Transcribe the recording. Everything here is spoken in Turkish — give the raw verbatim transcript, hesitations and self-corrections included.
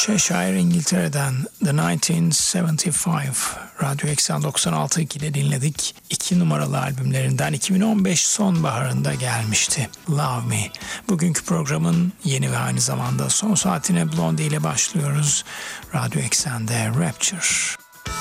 Cheshire, İngiltere'den The bin dokuz yüz yetmiş beş, Radyo Eksen doksan altı ile dinledik. İki numaralı albümlerinden iki bin on beş sonbaharında gelmişti Love Me. Bugünkü programın yeni ve aynı zamanda son saatine Blondie ile başlıyoruz. Radyo Eksen'de Rapture.